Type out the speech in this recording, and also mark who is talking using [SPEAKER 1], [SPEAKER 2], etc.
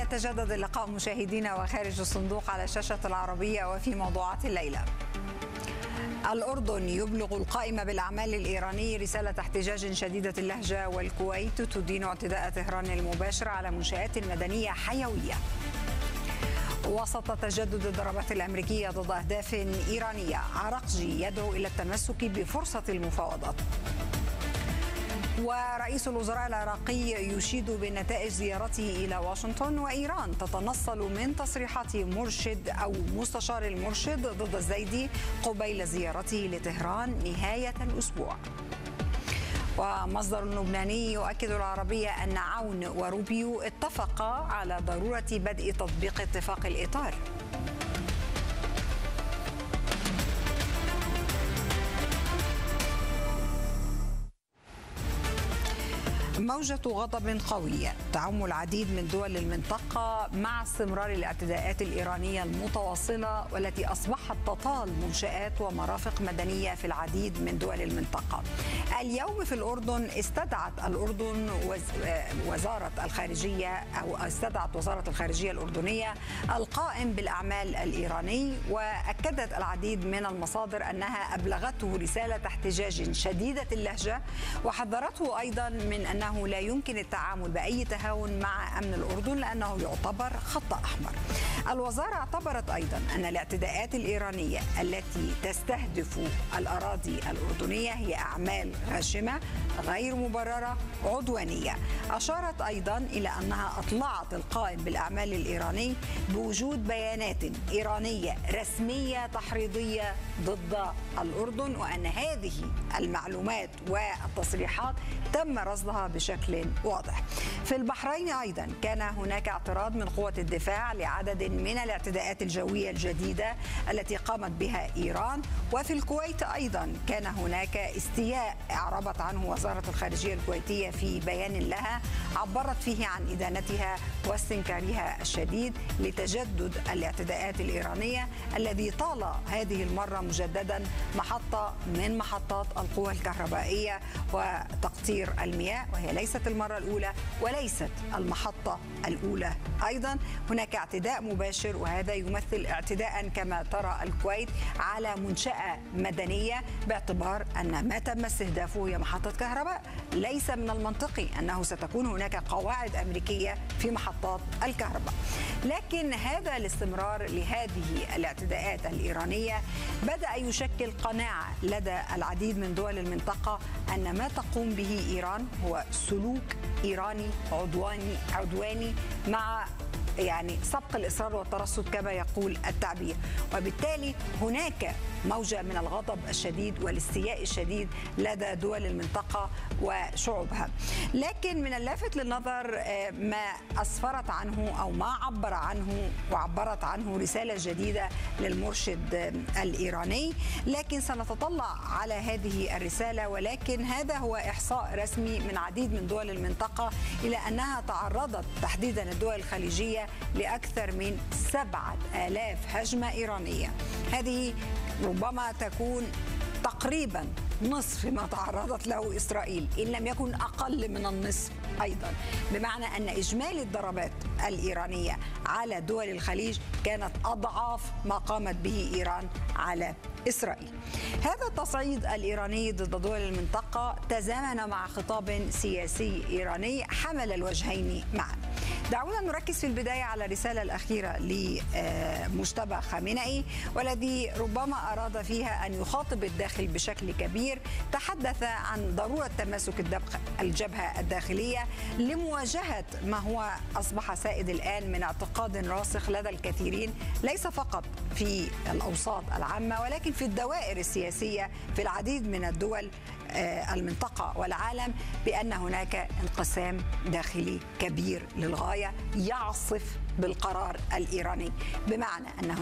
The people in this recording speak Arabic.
[SPEAKER 1] ويتجدد اللقاء مشاهدينا وخارج الصندوق على شاشة العربية وفي موضوعات الليلة. الأردن يبلغ القائمة بالأعمال الإيراني رسالة احتجاج شديدة اللهجة، والكويت تدين اعتداء طهران المباشر على منشآت مدنية حيوية. وسط تجدد الضربات الأمريكية ضد أهداف إيرانية، عراقجي يدعو إلى التمسك بفرصة المفاوضات. ورئيس الوزراء العراقي يشيد بنتائج زيارته إلى واشنطن، وإيران تتنصل من تصريحات مرشد أو مستشار المرشد ضد الزيدي قبيل زيارته لطهران نهاية الأسبوع. ومصدر لبناني يؤكد العربية أن عون وروبيو اتفقا على ضرورة بدء تطبيق اتفاق الإطار. موجة غضب قوية تعم العديد من دول المنطقة مع استمرار الاعتداءات الإيرانية المتواصلة، والتي أصبحت تطال منشآت ومرافق مدنية في العديد من دول المنطقة. اليوم في الأردن استدعت وزارة الخارجية الأردنية القائم بالأعمال الإيراني، وأكدت العديد من المصادر أنها أبلغته رسالة احتجاج شديدة اللهجة، وحذرته أيضا من أنه لا يمكن التعامل بأي تهاون مع أمن الأردن لأنه يعتبر خط أحمر. الوزارة اعتبرت أيضا أن الاعتداءات الإيرانية التي تستهدف الأراضي الأردنية هي أعمال غاشمة غير مبررة عدوانية. أشارت أيضا إلى أنها أطلعت القائم بالأعمال الإيراني بوجود بيانات إيرانية رسمية تحريضية ضد الأردن، وأن هذه المعلومات والتصريحات تم رصدها بشكل واضح. في البحرين أيضا كان هناك اعتراض من قوة الدفاع لعدد من الاعتداءات الجوية الجديدة التي قامت بها إيران. وفي الكويت أيضا كان هناك استياء أعربت عنه وزارة الخارجية الكويتية في بيان لها، عبرت فيه عن إدانتها واستنكارها الشديد لتجدد الاعتداءات الإيرانية الذي طال هذه المرة مجددا محطة من محطات القوى الكهربائية وتقطير المياه، وهي ليست المرة الأولى وليست المحطة الأولى. أيضا هناك اعتداء مباشر، وهذا يمثل اعتداء كما ترى الكويت على منشأة مدنية، باعتبار أن ما تم استهدافه هي محطة كهرباء. ليس من المنطقي أنه ستكون هناك قواعد أمريكية في محطات الكهرباء. لكن هذا الاستمرار لهذه الاعتداءات الإيرانية بدأ يشكل قناعة لدى العديد من دول المنطقة أن ما تقوم به إيران هو سلوك إيراني عدواني مع سبق الإصرار والترصد كما يقول التعبير. وبالتالي هناك موجة من الغضب الشديد والاستياء الشديد لدى دول المنطقة وشعوبها. لكن من اللافت للنظر ما أسفرت عنه أو ما عبرت عنه رسالة جديدة للمرشد الإيراني. لكن سنتطلع على هذه الرسالة، ولكن هذا هو إحصاء رسمي من عديد من دول المنطقة إلى أنها تعرضت تحديدا الدول الخليجية لأكثر من 7000 هجمة إيرانية. هذه ربما تكون تقريبا نصف ما تعرضت له إسرائيل، إن لم يكن أقل من النصف أيضا، بمعنى أن إجمالي الضربات الإيرانية على دول الخليج كانت أضعاف ما قامت به إيران على إسرائيل. هذا التصعيد الإيراني ضد دول المنطقة تزامن مع خطاب سياسي إيراني حمل الوجهين معا. دعونا نركز في البداية على الرسالة الأخيرة لمجتبى خامنئي، والذي ربما أراد فيها أن يخاطب الداخل بشكل كبير. تحدث عن ضرورة تماسك الجبهة الداخلية لمواجهة ما هو أصبح سائد الآن من اعتقاد راسخ لدى الكثيرين، ليس فقط في الأوساط العامة ولكن في الدوائر السياسية في العديد من الدول المنطقة والعالم، بأن هناك انقسام داخلي كبير للغاية يعصف بالقرار الإيراني، بمعنى أن